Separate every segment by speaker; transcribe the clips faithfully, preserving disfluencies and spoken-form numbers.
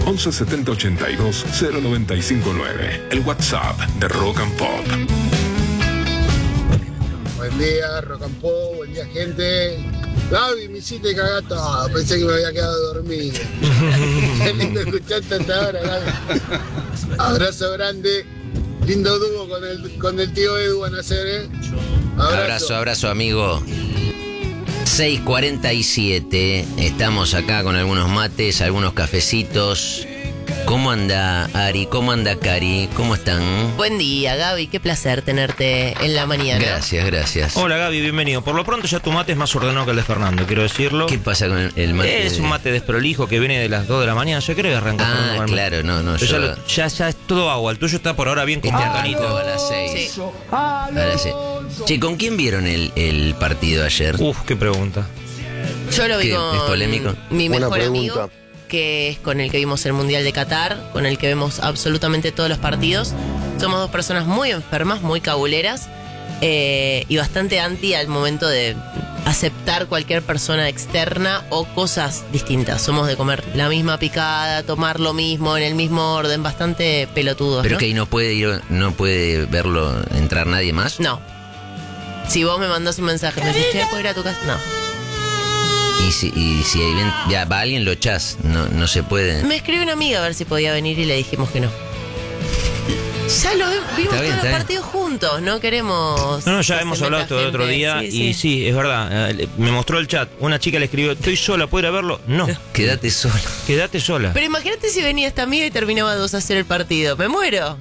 Speaker 1: once setenta ochenta y dos cero noventa y cinco nueve. El WhatsApp de Rock and Pop.
Speaker 2: Buen día, Rock and Pop, buen día, gente. Gaby, me hiciste cagar todo, pensé que me había quedado dormido. Qué lindo escucharte hasta ahora, Gaby. Abrazo grande, lindo dúo con el, con el tío Edu van a hacer, ¿eh?
Speaker 3: Abrazo, abrazo, abrazo amigo. seis cuarenta y siete, estamos acá con algunos mates, algunos cafecitos. ¿Cómo anda Ari? ¿Cómo anda Cari? ¿Cómo están?
Speaker 4: Buen día, Gaby. Qué placer tenerte en la mañana.
Speaker 3: Gracias, gracias.
Speaker 5: Hola, Gaby, bienvenido. Por lo pronto ya tu mate es más ordenado que el de Fernando, quiero decirlo.
Speaker 3: ¿Qué pasa con el mate?
Speaker 5: Es
Speaker 3: de...
Speaker 5: un mate desprolijo que viene de las dos de la mañana. Yo creo que arranca.
Speaker 3: Ah,
Speaker 5: Fernando,
Speaker 3: claro, no, no. Yo...
Speaker 5: Ya, lo, ya, ya es todo agua. El tuyo está por ahora bien como
Speaker 3: Tempranito, a las seis. Sí. A las seis. Che, ¿con quién vieron el, el partido ayer?
Speaker 5: Uf, qué pregunta.
Speaker 4: Yo lo vi con
Speaker 3: ¿Es polémico?
Speaker 4: mi mejor
Speaker 2: Buena
Speaker 4: amigo,
Speaker 2: pregunta.
Speaker 4: que es con el que vimos el Mundial de Qatar, con el que vemos absolutamente todos los partidos. Somos dos personas muy enfermas, muy cabuleras, eh, y bastante anti al momento de aceptar cualquier persona externa o cosas distintas. Somos de comer la misma picada, tomar lo mismo en el mismo orden, bastante pelotudos,
Speaker 3: Pero
Speaker 4: ¿no?
Speaker 3: que ahí no puede ir, no puede verlo, entrar nadie más.
Speaker 4: No. Si vos me mandás un mensaje, me decís, che, ¿puedo ir a tu casa? No.
Speaker 3: Y si, y si ahí ven, ya va alguien, lo echás. No, no se puede.
Speaker 4: Me escribió una amiga a ver si podía venir y le dijimos que no. Ya lo vimos
Speaker 3: Está bien,
Speaker 4: todos
Speaker 3: está
Speaker 4: los
Speaker 3: bien.
Speaker 4: partidos juntos, no queremos...
Speaker 5: No, no, ya
Speaker 4: que
Speaker 5: hemos
Speaker 4: se
Speaker 5: hablado
Speaker 4: meta
Speaker 5: esto el otro
Speaker 4: gente.
Speaker 5: día.
Speaker 4: Sí,
Speaker 5: y
Speaker 4: sí.
Speaker 5: sí, es verdad. eh, Me mostró el chat. Una chica le escribió: estoy sola, ¿puedo ir a verlo? No,
Speaker 3: Quédate solo.
Speaker 5: quédate sola.
Speaker 4: Pero imagínate si venía esta amiga y terminaba dos a cero el partido. ¡Me muero!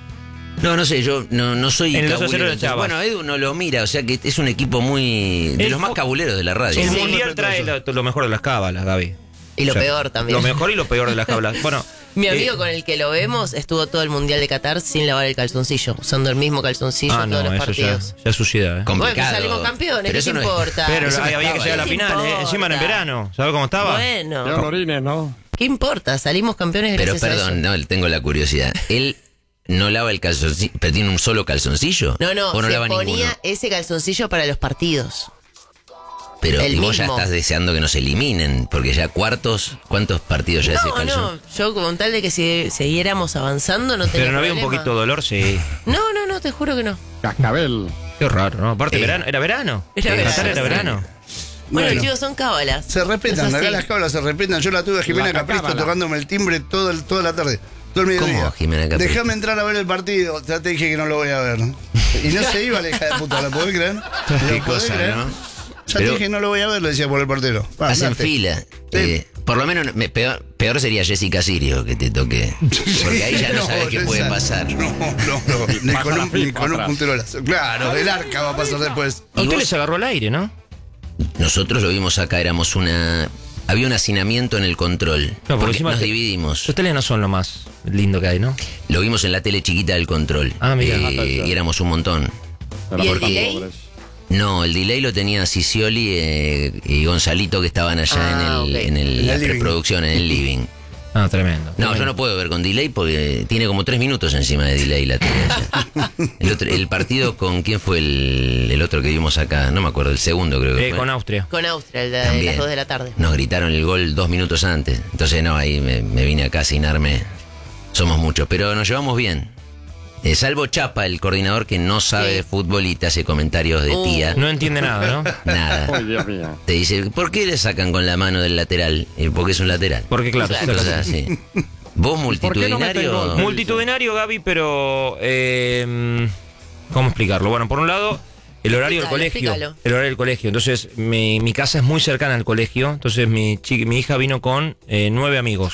Speaker 3: No, no sé, yo no, no soy
Speaker 5: En el dos a
Speaker 3: cabulero.
Speaker 5: cero le
Speaker 3: Entonces,
Speaker 5: echabas.
Speaker 3: bueno, Edu no lo mira, o sea que es un equipo muy... de
Speaker 5: El
Speaker 3: los más
Speaker 5: fu-
Speaker 3: cabuleros de la radio.
Speaker 5: El
Speaker 4: Sí.
Speaker 5: mundial trae lo, lo mejor de las cábalas, Gaby.
Speaker 4: Y lo
Speaker 5: O sea,
Speaker 4: peor también.
Speaker 5: Lo mejor y lo peor de las cábalas. Bueno,
Speaker 4: Mi
Speaker 5: eh,
Speaker 4: amigo con el que lo vemos estuvo todo el Mundial de Qatar sin lavar el calzoncillo, usando el mismo calzoncillo
Speaker 5: ah,
Speaker 4: en
Speaker 5: no,
Speaker 4: todos los
Speaker 5: eso ya,
Speaker 4: partidos.
Speaker 5: ya es suciedad, ¿eh?
Speaker 3: Complicado.
Speaker 4: Bueno, pues salimos campeones,
Speaker 3: Pero
Speaker 4: ¿qué
Speaker 3: eso
Speaker 4: te
Speaker 3: no es-
Speaker 4: importa?
Speaker 5: Pero
Speaker 3: Eso no
Speaker 5: había, había que
Speaker 3: estaba
Speaker 5: llegar a la
Speaker 4: ahí.
Speaker 5: final, ¿eh? Encima era en
Speaker 4: importa?
Speaker 5: verano. ¿Sabes cómo estaba?
Speaker 4: Bueno,
Speaker 2: Qué olorines, ¿no?
Speaker 4: ¿qué importa? Salimos campeones
Speaker 3: Pero
Speaker 4: gracias a
Speaker 3: perdón,
Speaker 4: eso.
Speaker 3: no, tengo la curiosidad. Él no lava el calzoncillo, pero tiene un solo calzoncillo.
Speaker 4: No, no,
Speaker 3: ¿O no
Speaker 4: se
Speaker 3: lava
Speaker 4: ponía
Speaker 3: ninguno?
Speaker 4: ese calzoncillo para los partidos.
Speaker 3: Pero
Speaker 4: el
Speaker 3: y vos ya
Speaker 4: mismo.
Speaker 3: estás deseando que nos eliminen, porque ya cuartos, ¿cuántos partidos ya ese
Speaker 4: No,
Speaker 3: calzón?
Speaker 4: no, yo con tal de que si siguiéramos avanzando no tenía
Speaker 5: Pero no había un
Speaker 4: problema.
Speaker 5: poquito de dolor, sí.
Speaker 4: No, no, no, te juro que no.
Speaker 2: Cascabel.
Speaker 5: Qué raro, ¿no? Aparte,
Speaker 3: Eh.
Speaker 5: verano, ¿era verano?
Speaker 4: Era
Speaker 5: En
Speaker 4: verano,
Speaker 5: Qatar era
Speaker 4: sí.
Speaker 5: verano.
Speaker 4: Bueno,
Speaker 2: Bueno.
Speaker 4: chicos, son cábalas.
Speaker 2: Se respetan,
Speaker 4: Es así.
Speaker 2: acá las cábalas se respetan. Yo la tuve a Jimena
Speaker 6: La
Speaker 2: Capristo
Speaker 6: cábala.
Speaker 2: tocándome el timbre todo el- toda la tarde. Todo el mediodía.
Speaker 3: ¿Cómo, Jimena Capristo?
Speaker 2: Déjame entrar a ver el partido. Ya te dije que no lo voy a ver. Y no se iba la hija de puta, ¿la podés creer?
Speaker 3: Qué
Speaker 2: ¿La podés
Speaker 3: cosa,
Speaker 2: creer?
Speaker 3: ¿no?
Speaker 2: Ya
Speaker 3: Pero-
Speaker 2: te dije que no lo voy a ver, le decía por el portero. Va,
Speaker 3: Hacen
Speaker 2: andate.
Speaker 3: fila. Eh, por lo menos me- peor, peor sería Jessica Sirio que te toque. Porque ahí ya no, sabes qué
Speaker 2: esa-
Speaker 3: puede pasar.
Speaker 2: No, no, no. Ni
Speaker 6: Pasa
Speaker 2: con
Speaker 6: la
Speaker 2: un,
Speaker 6: FIFA
Speaker 2: ni con un
Speaker 6: atrás.
Speaker 2: puntero lazo. Claro, el arca va a pasar después.
Speaker 5: A
Speaker 3: ¿Y
Speaker 5: usted
Speaker 3: vos?
Speaker 5: les agarró el aire, ¿no?
Speaker 3: Nosotros lo vimos acá, éramos una... Había un hacinamiento en el control.
Speaker 5: No, porque
Speaker 3: porque
Speaker 5: encima
Speaker 3: nos
Speaker 5: te-
Speaker 3: dividimos.
Speaker 5: Los teles no son lo más lindo que hay, ¿no?
Speaker 3: Lo vimos en la tele chiquita del control.
Speaker 5: Ah, mira.
Speaker 3: Eh, y éramos un montón.
Speaker 4: ¿Y el
Speaker 3: Porque-
Speaker 4: delay?
Speaker 3: No, el delay lo tenía Cicioli eh, yGonzalito, que estaban allá
Speaker 4: Ah,
Speaker 3: en, el,
Speaker 4: ok.
Speaker 3: en el-
Speaker 2: En
Speaker 3: la
Speaker 2: el living.
Speaker 3: preproducción, en el living.
Speaker 5: Ah, tremendo.
Speaker 3: No,
Speaker 5: tremendo.
Speaker 3: yo no puedo ver con delay porque tiene como tres minutos encima de delay la tele allá. El, otro- el partido con quién fue el, el otro que vimos acá, no me acuerdo, el segundo creo que
Speaker 5: Eh,
Speaker 3: fue.
Speaker 5: con Austria.
Speaker 4: Con Austria, el de
Speaker 3: También.
Speaker 4: las dos de la tarde.
Speaker 3: Nos gritaron el gol dos minutos antes. Entonces no, ahí me, me vine acá a asinarme. Somos muchos, pero nos llevamos bien. Eh, salvo Chapa, el coordinador que no sabe
Speaker 4: Sí.
Speaker 3: de fútbol y te hace comentarios de
Speaker 4: Uh.
Speaker 3: tía.
Speaker 5: No entiende nada, ¿no?
Speaker 3: Nada.
Speaker 6: Ay, Dios mío.
Speaker 3: Te dice, ¿por qué le sacan con la mano del lateral? Eh, Porque es un lateral.
Speaker 5: Porque claro,
Speaker 3: Cosas así. ¿Vos
Speaker 6: ¿Por qué no mete el
Speaker 3: multitudinario?
Speaker 6: gol?
Speaker 5: multitudinario, Gaby, pero eh, ¿cómo explicarlo? Bueno, por un lado, el horario del
Speaker 4: Explícalo,
Speaker 5: colegio.
Speaker 4: explícalo.
Speaker 5: El horario del colegio. Entonces, mi, mi casa es muy cercana al colegio. Entonces, mi, chi- mi hija vino con eh, nueve amigos.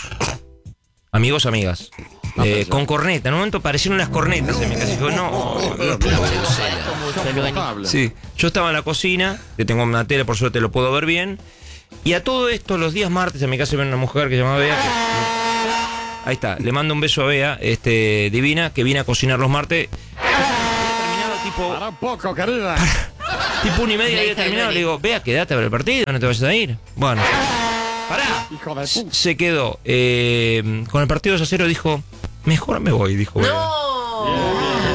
Speaker 5: Amigos, amigas. Eh, con corneta. En un momento parecieron unas cornetas en mi casa. Y dijo, no.
Speaker 4: Agradezco mucho, Lueni.
Speaker 6: Insoportable.
Speaker 5: Sí, yo estaba en la cocina, que tengo una tele, por suerte lo puedo ver bien. Y a todo esto, los días martes, en mi casa viene una mujer que se llama Bea. que- ahí está, le mando un beso a Bea, este, divina, que viene a cocinar los martes. Había terminado tipo,
Speaker 6: Para un poco, querida.
Speaker 5: tipo una y media,
Speaker 4: La
Speaker 5: había
Speaker 4: hija de
Speaker 5: terminado.
Speaker 4: Lueni.
Speaker 5: Le digo, Bea, quédate a ver el partido, no te vayas a ir. Bueno, pará.
Speaker 6: Hijo de puta.
Speaker 5: Se quedó eh, con el partido dos a cero, dijo, mejor me voy, dijo Bea.
Speaker 4: ¡No!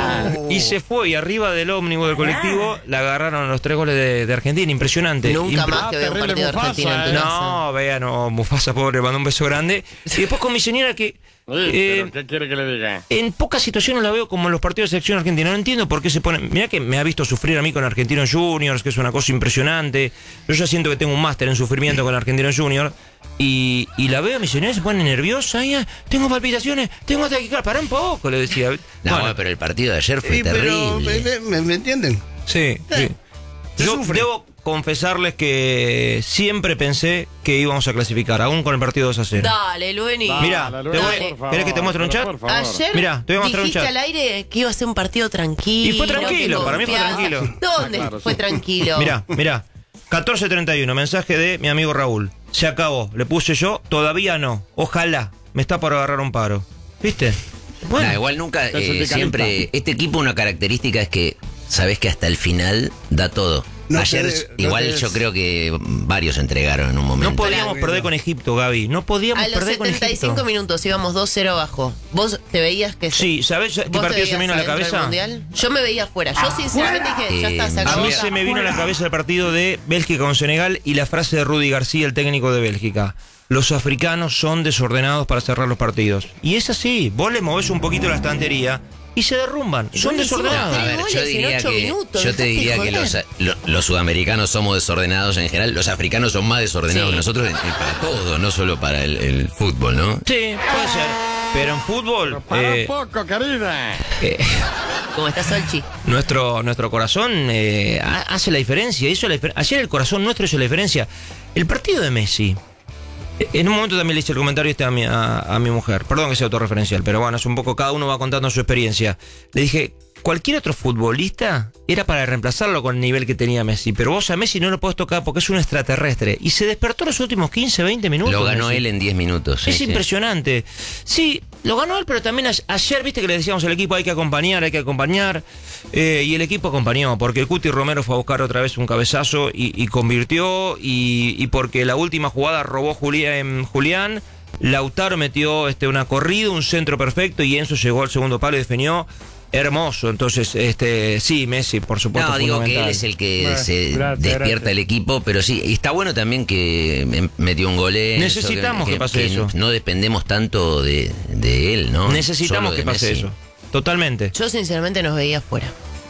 Speaker 5: Y se fue, y arriba del ómnibus del colectivo la agarraron los tres goles de, de Argentina. Impresionante.
Speaker 4: Nunca
Speaker 5: Impre-
Speaker 4: más que vea un
Speaker 6: terrible
Speaker 4: partido de
Speaker 6: Mufasa,
Speaker 4: Argentina en tu
Speaker 6: eh.
Speaker 4: casa.
Speaker 5: No, vea, no, Mufasa, pobre, mandó un beso grande. Y después con mi señora que...
Speaker 6: Sí,
Speaker 5: eh,
Speaker 6: pero ¿qué quiere que le diga?
Speaker 5: En pocas situaciones la veo como en los partidos de selección argentina. No entiendo por qué se pone. Mirá que me ha visto sufrir a mí con Argentinos Juniors, que es una cosa impresionante. Yo ya siento que tengo un máster en sufrimiento con Argentinos Juniors. Y, y la veo a mi señora, se pone nerviosa. Ay, tengo palpitaciones, tengo taquicardia. Pará un poco, le decía.
Speaker 3: No,
Speaker 5: Bueno,
Speaker 3: pero el partido de ayer fue
Speaker 7: Sí, pero,
Speaker 3: terrible.
Speaker 7: ¿me, me- me entienden?
Speaker 5: sí, sí.
Speaker 7: Se
Speaker 5: Yo
Speaker 7: sufre.
Speaker 5: debo confesarles que siempre pensé que íbamos a clasificar, aún con el partido dos a cero.
Speaker 4: Dale, Lueni.
Speaker 6: Dale,
Speaker 5: Mirá,
Speaker 6: Luis,
Speaker 5: te voy-
Speaker 6: por favor,
Speaker 5: ¿querés que te muestre un
Speaker 6: pero
Speaker 5: chat?
Speaker 6: por favor.
Speaker 4: Ayer
Speaker 5: Mirá, te voy a mostrar un
Speaker 4: dijiste
Speaker 5: chat.
Speaker 4: al aire que iba a ser un partido tranquilo.
Speaker 5: Y fue tranquilo,
Speaker 4: que
Speaker 5: para mí fue
Speaker 4: confianza.
Speaker 5: tranquilo.
Speaker 4: ¿Dónde
Speaker 6: Ah, claro,
Speaker 4: fue
Speaker 6: sí.
Speaker 4: tranquilo?
Speaker 5: Mirá, mirá. catorce treinta y uno, mensaje de mi amigo Raúl. Se acabó. Le puse yo, todavía no. Ojalá. Me está por agarrar un paro. ¿Viste? Bueno.
Speaker 3: Nah, igual nunca,
Speaker 6: Es
Speaker 3: eh,
Speaker 6: sindicalista.
Speaker 3: siempre, este equipo una característica es que sabes que hasta el final da todo.
Speaker 7: No
Speaker 3: Ayer
Speaker 7: te de- no
Speaker 3: igual
Speaker 7: te des-
Speaker 3: yo creo que varios entregaron en un momento.
Speaker 5: No podíamos
Speaker 7: Claro.
Speaker 5: perder con Egipto, Gaby. No podíamos
Speaker 4: A los
Speaker 5: perder con
Speaker 4: setenta y cinco
Speaker 5: Egipto.
Speaker 4: minutos íbamos dos cero abajo. ¿Vos te veías que
Speaker 5: Sí, ¿sabés qué
Speaker 4: ¿Vos te
Speaker 5: partido se me vino a la
Speaker 4: veías adentro del
Speaker 5: cabeza?
Speaker 4: mundial? Yo me veía afuera. Yo sinceramente dije, ya
Speaker 3: Eh,
Speaker 4: está, se
Speaker 5: A
Speaker 4: acabó.
Speaker 5: mí se me vino a la cabeza el partido de Bélgica con Senegal y la frase de Rudy García, el técnico de Bélgica. Los africanos son desordenados para cerrar los partidos. Y es así, vos le movés un poquito la estantería y se derrumban. Son
Speaker 4: le hicimos
Speaker 5: desordenados.
Speaker 3: A
Speaker 4: tres
Speaker 3: ver, yo
Speaker 4: goles en
Speaker 3: diría
Speaker 4: ocho
Speaker 3: que,
Speaker 4: minutos,
Speaker 3: yo te
Speaker 4: dejate
Speaker 3: diría que
Speaker 4: joder.
Speaker 3: los, lo- los sudamericanos somos desordenados en general. Los africanos son más desordenados
Speaker 4: Sí.
Speaker 3: que nosotros en- en- para todo, no solo para el, el fútbol, ¿no?
Speaker 5: Sí, puede ser. Pero en fútbol,
Speaker 6: Para
Speaker 5: eh,
Speaker 6: un poco, querida.
Speaker 5: eh,
Speaker 4: ¿Cómo está Solchi?
Speaker 5: nuestro, nuestro corazón eh, ha- hace la diferencia. Hizo la difer- Ayer el corazón nuestro hizo la diferencia. El partido de Messi. eh, En un momento también le hice el comentario este a mi, a, a mi mujer. Perdón que sea autorreferencial, pero bueno, es un poco, cada uno va contando su experiencia. Le dije, cualquier otro futbolista era para reemplazarlo con el nivel que tenía Messi. Pero vos a Messi no lo podés tocar porque es un extraterrestre. Y se despertó los últimos quince, veinte minutos.
Speaker 3: Lo ganó
Speaker 5: Messi.
Speaker 3: él en diez minutos. sí,
Speaker 5: Es
Speaker 3: sí.
Speaker 5: impresionante. Sí, lo ganó él, pero también a- ayer, viste que le decíamos al equipo hay que acompañar, hay que acompañar. eh, y el equipo acompañó, porque el Cuti Romero fue a buscar otra vez un cabezazo y, y convirtió. Y, y porque la última jugada robó Julián, Julián. Lautaro metió este, una corrida, un centro perfecto. Y Enzo llegó al segundo palo y definió. Hermoso. Entonces, este sí, Messi, por supuesto.
Speaker 3: No, digo que
Speaker 5: fundamental.
Speaker 3: él es el que
Speaker 6: Bueno,
Speaker 3: se
Speaker 6: gracias,
Speaker 3: despierta
Speaker 6: gracias.
Speaker 3: el equipo, pero sí, y está bueno también que em- metió un gol. Enzo,
Speaker 5: Necesitamos que pase eso.
Speaker 3: No dependemos tanto de, de él, ¿no?
Speaker 5: Necesitamos
Speaker 3: Solo
Speaker 5: que
Speaker 3: de
Speaker 5: pase
Speaker 3: Messi.
Speaker 5: eso. Totalmente.
Speaker 4: Yo sinceramente nos veía afuera.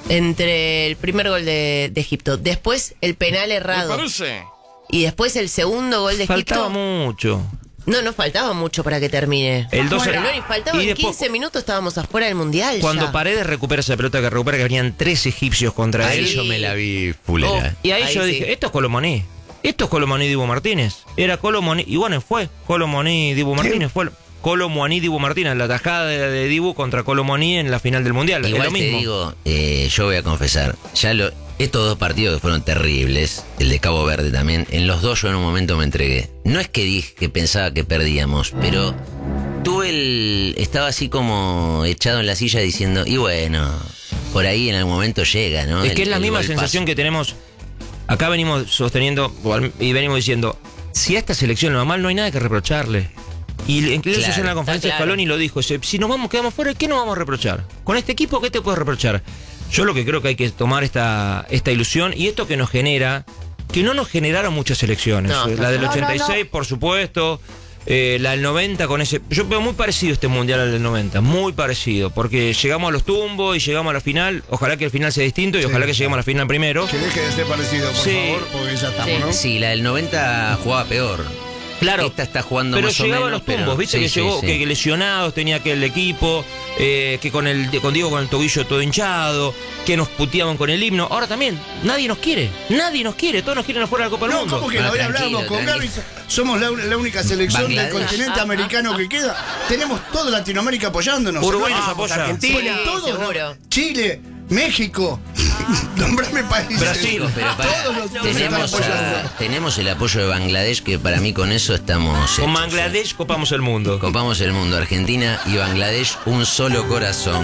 Speaker 4: Entre el primer gol de, de Egipto, después el penal
Speaker 6: ¿Me
Speaker 4: errado
Speaker 6: parece?
Speaker 4: y después el segundo gol de
Speaker 5: Faltaba
Speaker 4: Egipto.
Speaker 5: mucho.
Speaker 4: No, no faltaba mucho para que termine.
Speaker 5: El dos
Speaker 4: Pero no, y faltaban
Speaker 5: y después-
Speaker 4: quince minutos, estábamos afuera del mundial.
Speaker 5: Cuando
Speaker 4: ya.
Speaker 5: Paredes recupera esa pelota que recupera, que venían tres egipcios contra
Speaker 3: Ahí
Speaker 5: él.
Speaker 3: yo me la vi fulera.
Speaker 5: Y ahí,
Speaker 4: Ahí
Speaker 5: yo
Speaker 4: sí.
Speaker 5: dije, esto es Colomoní. Esto es Colomoní Dibu Martínez. Era Colomoní. Y bueno, fue Colomoní Dibu Martínez. Fue Colomoní Dibu Martínez. La tajada de, de Dibu contra Colomoní en la final del Mundial. es
Speaker 3: Igual
Speaker 5: lo
Speaker 3: te
Speaker 5: mismo.
Speaker 3: digo, eh, yo voy a confesar, ya lo, estos dos partidos que fueron terribles, el de Cabo Verde también, en los dos yo en un momento me entregué. No es que dije que pensaba que perdíamos, pero tuve el, estaba así como echado en la silla diciendo, y bueno, por ahí en algún momento llega, ¿no?
Speaker 5: Es
Speaker 3: El-
Speaker 5: que es la
Speaker 3: el
Speaker 5: misma
Speaker 3: golpazo.
Speaker 5: sensación que tenemos. Acá venimos sosteniendo o al- y venimos diciendo, si a esta selección lo va mal, no hay nada que reprocharle. Y incluso
Speaker 3: Claro,
Speaker 5: en la conferencia
Speaker 4: está claro.
Speaker 5: Scaloni lo dijo, dice, si nos vamos, quedamos fuera, ¿qué nos vamos a reprochar? Con este equipo, ¿qué te puedes reprochar? Yo lo que creo que hay que tomar esta, esta ilusión y esto que nos genera, que no nos generaron muchas selecciones.
Speaker 4: No,
Speaker 5: la del
Speaker 4: no,
Speaker 5: ochenta y seis, por supuesto, eh, la del noventa con ese... Yo veo muy parecido este mundial al del noventa, muy parecido, porque llegamos a los tumbos y llegamos a la final, ojalá que el final sea distinto y ojalá que lleguemos a la final primero.
Speaker 7: Que deje de ser parecido, por
Speaker 5: Sí.
Speaker 7: favor, porque ya estamos,
Speaker 4: Sí.
Speaker 7: ¿no?
Speaker 3: Sí, la del noventa jugaba peor.
Speaker 5: Claro,
Speaker 3: Esta está jugando
Speaker 5: pero
Speaker 3: más o
Speaker 5: llegaba a
Speaker 3: menos,
Speaker 5: los tumbos,
Speaker 3: pero-
Speaker 5: viste
Speaker 3: sí,
Speaker 5: que
Speaker 3: sí,
Speaker 5: llegó,
Speaker 3: sí.
Speaker 5: que lesionados tenía que el equipo, eh, que con el con Diego con el tobillo todo hinchado, que nos puteaban con el himno. Ahora también, nadie nos quiere, nadie nos quiere, todos nos quieren afuera de la Copa del
Speaker 7: No,
Speaker 5: Mundo.
Speaker 7: ¿cómo que
Speaker 3: No,
Speaker 7: no? Hoy
Speaker 3: tranquilo,
Speaker 7: hablamos con
Speaker 3: tranquilo.
Speaker 7: Gaby, somos la, la única selección del
Speaker 3: Bangladesh.
Speaker 7: continente americano que queda. Tenemos toda Latinoamérica apoyándonos.
Speaker 5: Uruguay nos
Speaker 7: Ah,
Speaker 5: apoya.
Speaker 7: Argentina,
Speaker 4: Sí,
Speaker 7: todo, ¿no?
Speaker 4: seguro.
Speaker 7: Chile, México. Nombrame países.
Speaker 5: Brasil.
Speaker 3: Pero pará,
Speaker 7: Todos los
Speaker 3: tenemos,
Speaker 7: están apoyando.
Speaker 3: a- tenemos el apoyo de Bangladesh, que para mí con eso estamos
Speaker 5: Con
Speaker 3: hechos.
Speaker 5: Bangladesh copamos el mundo.
Speaker 3: Copamos el mundo. Argentina y Bangladesh, un solo corazón.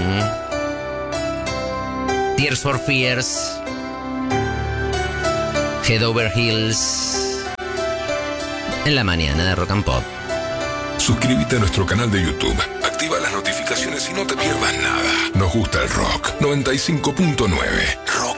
Speaker 3: Tears for Fears. Head Over Heels. En la mañana de Rock and Pop.
Speaker 1: suscríbete a nuestro canal de YouTube, activa las notificaciones y no te pierdas nada. Nos gusta el rock. noventa y cinco punto nueve. Rock